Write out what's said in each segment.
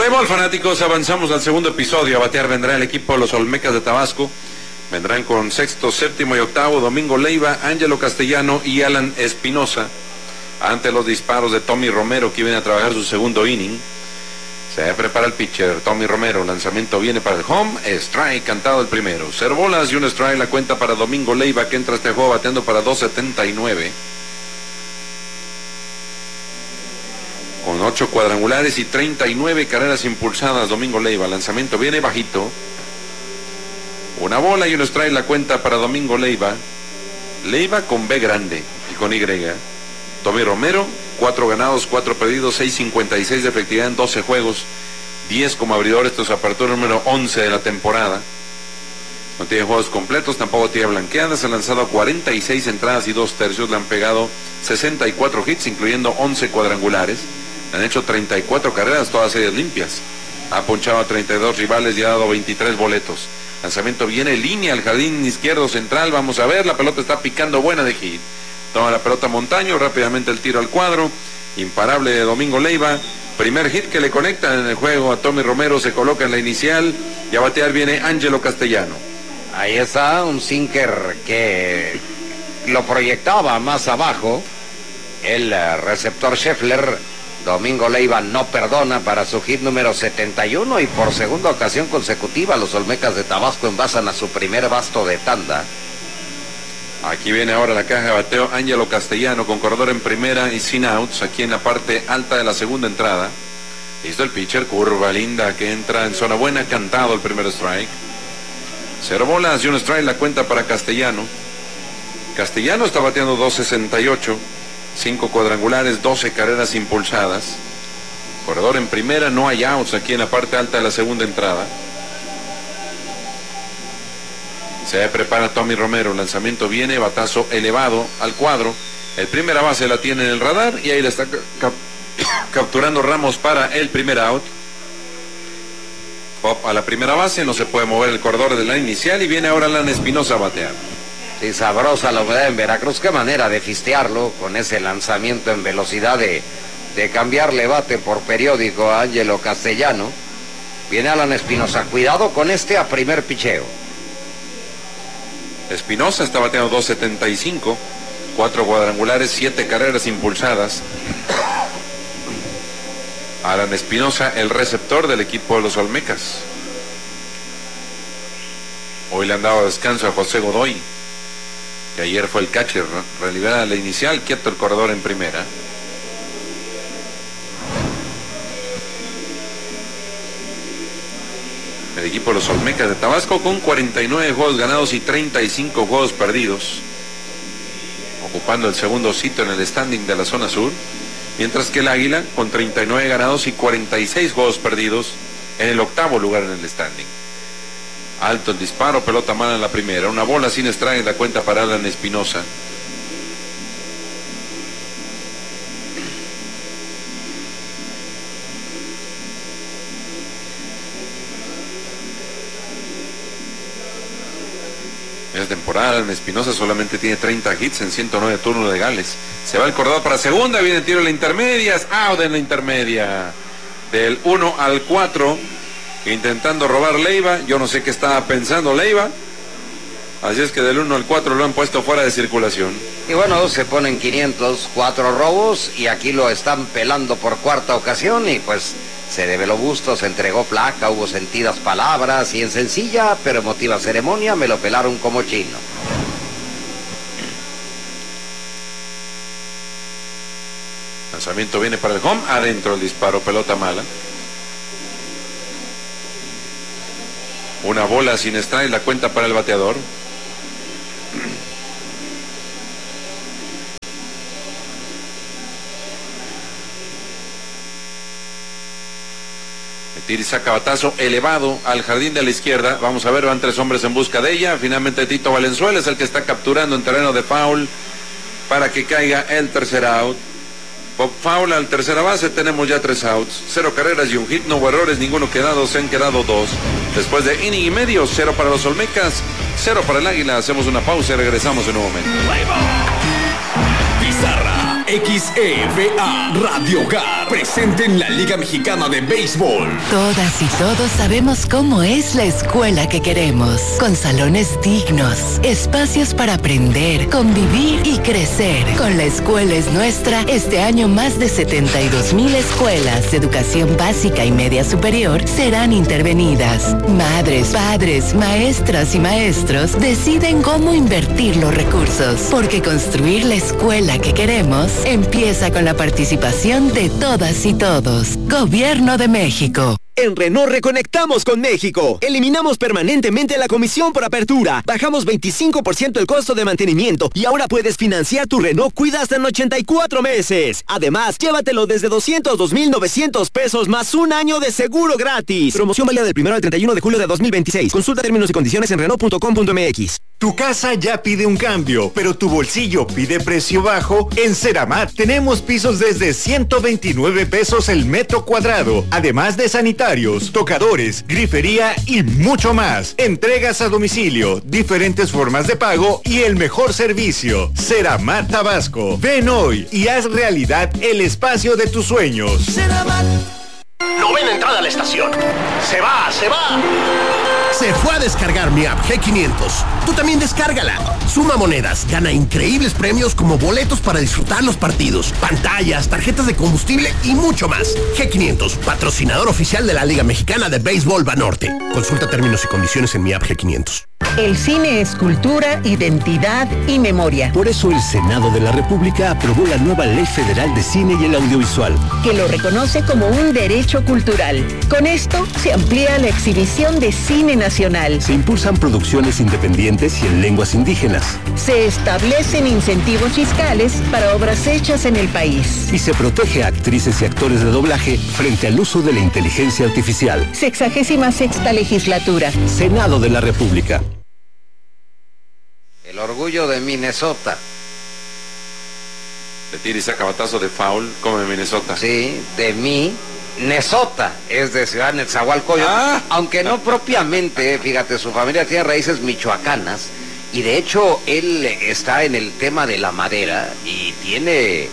Béisbol, fanáticos, avanzamos al segundo episodio. A batear vendrá el equipo de los Olmecas de Tabasco. Vendrán con sexto, séptimo y octavo Domingo Leiva, Ángelo Castellano y Alan Espinosa. Ante los disparos de Tommy Romero, que viene a trabajar su segundo inning. Se prepara el pitcher Tommy Romero. Lanzamiento viene para el home. Strike cantado el primero. 0 bolas y un strike la cuenta para Domingo Leiva, que entra a este juego bateando para 2.79. Con 8 cuadrangulares y 39 carreras impulsadas, Domingo Leiva. Lanzamiento viene bajito. Una bola y un strike la cuenta para Domingo Leiva. Leiva con B grande y con Y. Tommy Romero, 4 ganados, 4 perdidos, 6.56 de efectividad en 12 juegos, 10 como abridor. Esto es apertura número 11 de la temporada. No tiene juegos completos, tampoco tiene blanqueadas. Ha lanzado 46 entradas y 2 tercios. Le han pegado 64 hits, incluyendo 11 cuadrangulares. Le han hecho 34 carreras, todas ellas limpias. Ha ponchado a 32 rivales y ha dado 23 boletos. Lanzamiento viene en línea al jardín izquierdo central. Vamos a ver, la pelota está picando buena de hit. Toma la pelota Montaño, rápidamente el tiro al cuadro. Imparable de Domingo Leiva. Primer hit que le conectan en el juego a Tommy Romero. Se coloca en la inicial y a batear viene Ángelo Castellano. Ahí está un sinker que lo proyectaba más abajo. El receptor Scheffler. Domingo Leiva no perdona para su hit número 71 y por segunda ocasión consecutiva los Olmecas de Tabasco envasan a su primer basto de tanda. Aquí viene ahora la caja de bateo Ángelo Castellano con corredor en primera y sin outs aquí en la parte alta de la segunda entrada. Listo el pitcher, curva linda que entra en zona buena, cantado el primer strike. 0 bolas y un strike la cuenta para Castellano. Castellano está bateando 2.68, 5 cuadrangulares, 12 carreras impulsadas. Corredor en primera, no hay outs aquí en la parte alta de la segunda entrada. Se prepara Tommy Romero, lanzamiento viene, batazo elevado al cuadro. El primera base la tiene en el radar y ahí la está capturando Ramos para el primer out. Pop a la primera base, no se puede mover el corredor de la inicial y viene ahora Alan Espinosa a batear. Sí, sabrosa la humedad en Veracruz, qué manera de fistearlo con ese lanzamiento en velocidad de cambiarle bate por periódico a Ángelo Castellano. Viene Alan Espinosa, cuidado con este a primer picheo. Espinosa está bateando 2.75, 4 cuadrangulares, 7 carreras impulsadas. Alan Espinosa, el receptor del equipo de los Olmecas. Hoy le han dado descanso a José Godoy, que ayer fue el catcher, relevada la inicial, quieto el corredor en primera. El equipo de los Olmecas de Tabasco con 49 juegos ganados y 35 juegos perdidos, ocupando el segundo sitio en el standing de la zona sur, mientras que el Águila con 39 ganados y 46 juegos perdidos en el octavo lugar en el standing. Alto el disparo, pelota mala en la primera, una bola sin strike en la cuenta para Alan Espinosa. Esta temporada Alan Espinosa solamente tiene 30 hits en 109 turnos legales. Se va el corredor para segunda, viene el tiro en la intermedia, out en la intermedia. Del 1 al 4, intentando robar Leiva. Yo no sé qué estaba pensando Leiva. Así es que del 1 al 4 lo han puesto fuera de circulación. Y bueno, se ponen 504 robos y aquí lo están pelando por cuarta ocasión y pues se develó gusto, se entregó placa, hubo sentidas palabras y en sencilla pero emotiva ceremonia me lo pelaron como chino. Lanzamiento viene para el home, adentro el disparo, pelota mala. Una bola sin strike, la cuenta para el bateador. Tira y saca batazo elevado al jardín de la izquierda. Vamos a ver, van 3 hombres en busca de ella. Finalmente Tito Valenzuela es el que está capturando en terreno de foul para que caiga el tercer out. Pop foul al tercera base, tenemos ya 3 outs, 0 carreras y un hit, no hubo errores, ninguno quedado, se han quedado 2. Después de inning y medio, 0 para los Olmecas, 0 para el Águila. Hacemos una pausa y regresamos en un momento. Pizarra XEVA Radio Hogar presente en la Liga Mexicana de Béisbol. Todas y todos sabemos cómo es la escuela que queremos, con salones dignos, espacios para aprender, convivir y crecer. Con La Escuela es Nuestra, este año más de 72,000 escuelas de educación básica y media superior serán intervenidas. Madres, padres, maestras y maestros deciden cómo invertir los recursos, porque construir la escuela que queremos empieza con la participación de todas y todos. Gobierno de México. En Renault reconectamos con México. Eliminamos permanentemente la comisión por apertura. Bajamos 25% el costo de mantenimiento y ahora puedes financiar tu Renault Cuida hasta en 84 meses. Además, llévatelo desde 202,900 pesos más un año de seguro gratis. Promoción válida del 1 al 31 de julio de 2026. Consulta términos y condiciones en Renault.com.mx. Tu casa ya pide un cambio, pero tu bolsillo pide precio bajo. En Ceramat tenemos pisos desde 129 pesos el metro cuadrado, además de sanitarios, tocadores, grifería y mucho más. Entregas a domicilio, diferentes formas de pago y el mejor servicio. Ceramat Tabasco. Ven hoy y haz realidad el espacio de tus sueños. Ceramat. Novena entrada a la estación. Se va. Se fue a descargar mi app G500. Tú también descárgala. Suma monedas, gana increíbles premios como boletos para disfrutar los partidos, pantallas, tarjetas de combustible y mucho más. G500, patrocinador oficial de la Liga Mexicana de Béisbol Banorte. Consulta términos y condiciones en mi app G500. El cine es cultura, identidad y memoria. Por eso el Senado de la República aprobó la nueva Ley Federal de Cine y el Audiovisual, que lo reconoce como un derecho cultural. Con esto se amplía la exhibición de cine nacional. Se impulsan producciones independientes y en lenguas indígenas. Se establecen incentivos fiscales para obras hechas en el país. Y se protege a actrices y actores de doblaje frente al uso de la inteligencia artificial. 66ª legislatura. Senado de la República. El orgullo de Minnesota. Le tira y saca batazo de foul, como de Minnesota. Sí, de Minnesota, es de Ciudad Nezahualcóyotl. Aunque no propiamente, fíjate, su familia tiene raíces michoacanas. Y de hecho, él está en el tema de la madera y tiene,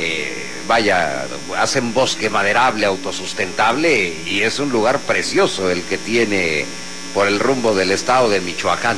hacen bosque maderable, autosustentable. Y es un lugar precioso el que tiene por el rumbo del estado de Michoacán.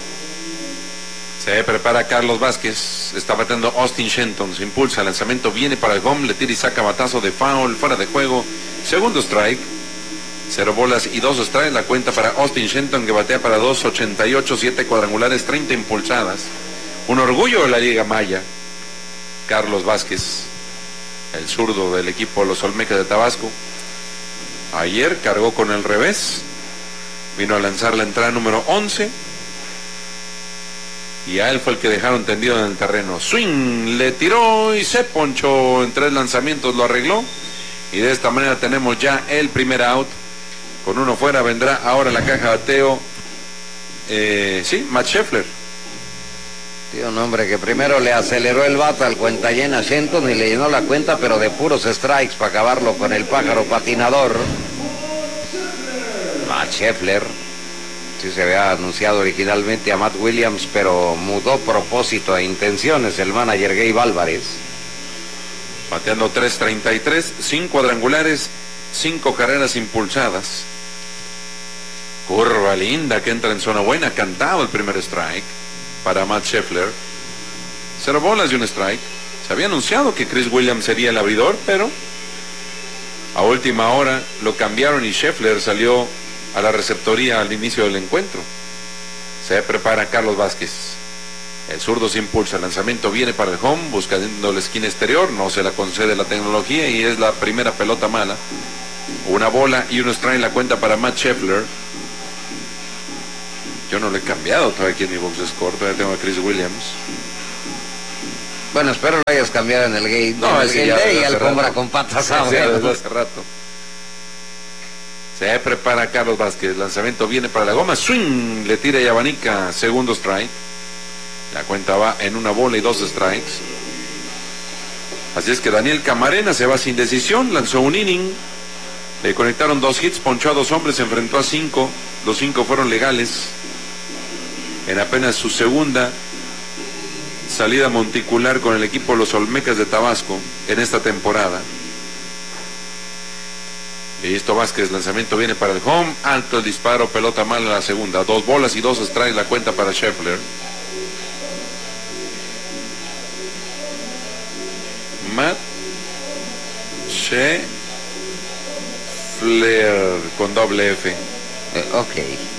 Se prepara Carlos Vázquez, está bateando Austin Shenton, se impulsa, el lanzamiento viene para el home, le tira y saca batazo de foul, fuera de juego, segundo strike, 0 bolas y 2 strikes, la cuenta para Austin Shenton que batea para 2.88, 7 cuadrangulares, 30 impulsadas, un orgullo de la Liga Maya, Carlos Vázquez, el zurdo del equipo Los Olmecas de Tabasco, ayer cargó con el revés, vino a lanzar la entrada número 11, y a él fue el que dejaron tendido en el terreno. Swing, le tiró y se ponchó en 3 lanzamientos, lo arregló. Y de esta manera tenemos ya el primer out. Con uno fuera vendrá ahora la caja de bateo. Matt Scheffler. Tío, un hombre que primero le aceleró el bata al cuenta llena Shenton y le llenó la cuenta, pero de puros strikes para acabarlo con el pájaro patinador. Matt Scheffler. Sí, se había anunciado originalmente a Matt Williams, pero mudó propósito e intenciones el manager Gabe Álvarez. Bateando 3.33, 5 cuadrangulares, 5 carreras impulsadas. Curva linda que entra en zona buena, cantado el primer strike para Matt Scheffler. 0 bolas y un strike. Se había anunciado que Chris Williams sería el abridor, pero a última hora lo cambiaron y Scheffler salió a la receptoría al inicio del encuentro. Se prepara Carlos Vázquez. El zurdo se impulsa, el lanzamiento viene para el home, buscando la esquina exterior, no se la concede la tecnología y es la primera pelota mala. 1 bola y un strike en la cuenta para Matt Scheffler. Yo no le he cambiado todavía aquí en mi box score, todavía tengo a Chris Williams. Bueno, espero lo hayas cambiado en el gate. No, es que ya y alfombra con patas desde hace rato. Se prepara Carlos Vázquez, lanzamiento viene para la goma, swing, le tira y abanica, segundo strike. La cuenta va en 1 bola y 2 strikes. Así es que Daniel Camarena se va sin decisión, lanzó un inning, le conectaron 2 hits, ponchó a 2 hombres, se enfrentó a 5, los 5 fueron legales. En apenas su segunda salida monticular con el equipo Los Olmecas de Tabasco en esta temporada. Listo Vázquez, lanzamiento viene para el home, alto el disparo, pelota mala la segunda, 2 bolas y 2 strikes la cuenta para Scheffler. Matt Scheffler con doble F. Ok.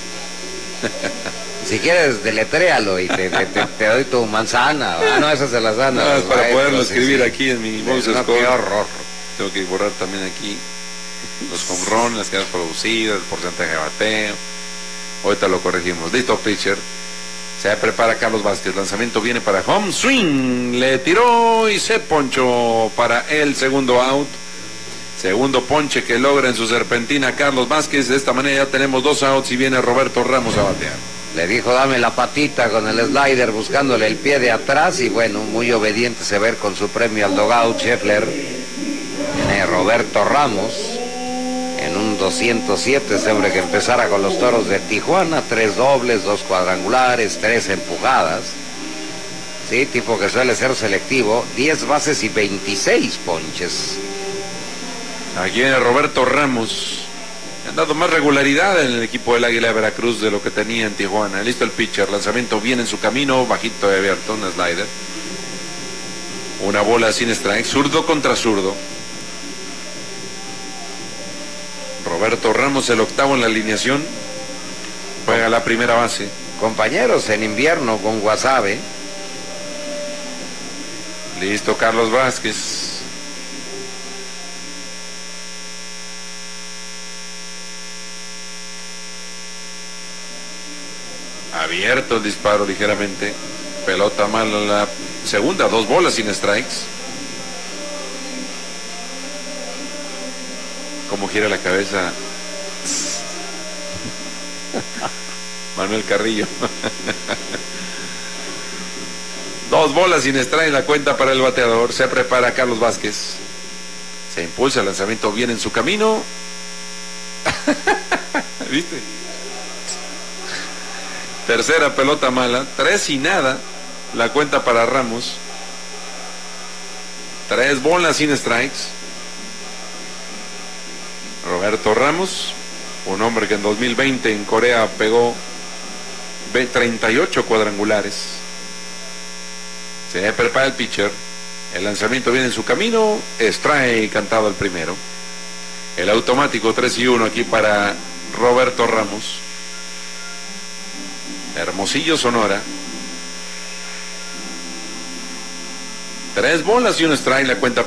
Si quieres, deletréalo y te doy tu manzana. Ah, no, esa se las dan. No, es para poderlo escribir aquí en mi voice score. Qué horror. Tengo que borrar también aquí los home runs, las carreras producidas, el porcentaje de bateo. Ahorita lo corregimos. Listo, pitcher. Se prepara Carlos Vázquez. Lanzamiento viene para home swing. Le tiró y se ponchó para el segundo out. Segundo ponche que logra en su serpentina Carlos Vázquez. De esta manera ya tenemos 2 outs y viene Roberto Ramos a batear. Le dijo dame la patita con el slider buscándole el pie de atrás y bueno, muy obediente se ve con su premio al dogout Scheffler. Viene Roberto Ramos en un 207, ese hombre que empezara con los Toros de Tijuana, 3 dobles, 2 cuadrangulares, 3 empujadas. Sí, tipo que suele ser selectivo, 10 bases y 26 ponches. Aquí viene Roberto Ramos. Han dado más regularidad en el equipo del Águila de Veracruz de lo que tenía en Tijuana. Listo el pitcher, lanzamiento viene en su camino, bajito de abierto, un slider. Una bola sin strike, zurdo contra zurdo. Roberto Ramos, el octavo en la alineación, juega la primera base. Compañeros en invierno con Guasave. Listo Carlos Vázquez. Abierto el disparo ligeramente. Pelota mala la segunda, 2 bolas sin strikes. Cómo gira la cabeza Manuel Carrillo. 2 bolas sin strike la cuenta para el bateador. Se prepara Carlos Vázquez. Se impulsa, el lanzamiento viene en su camino. ¿Viste? Tercera pelota mala, 3 y nada la cuenta para Ramos. 3 bolas sin strikes. Roberto Ramos, un hombre que en 2020 en Corea pegó 38 cuadrangulares. Se prepara el pitcher. El lanzamiento viene en su camino. Strike cantado el primero. El automático 3 y 1 aquí para Roberto Ramos. Hermosillo, Sonora. 3 bolas y un strike la cuenta